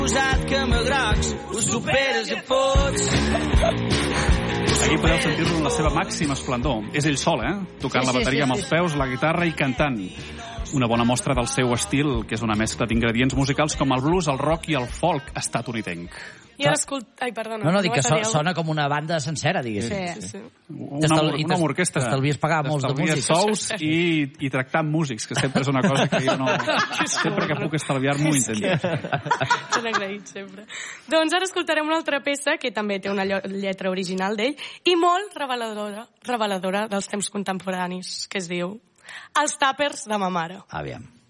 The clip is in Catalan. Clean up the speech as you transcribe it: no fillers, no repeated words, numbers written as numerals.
Posat camagrocs, ho superes a fots. Aquí podeu sentir-lo en la seva màxima esplendor. És ell sol, tocant la bateria amb els peus, la guitarra i cantant. Una bona mostra del seu estil, que és una mescla d'ingredients musicals com el blues, el rock i el folk estatunidenc. I ara ai, perdona. No, dic que sona com una banda sencera, diguéssim. Sí. Una orquestra. T'estalvies pagar molts de músics. Sous i tractar amb músics, que sempre és una cosa que jo no... Sempre que puc estalviar-m'ho ho intento. T'han agraït, sempre. Doncs ara escoltarem una altra peça que també té una lletra original d'ell i molt reveladora dels temps contemporanis, que es diu Els tàpers de ma mare. Aviam.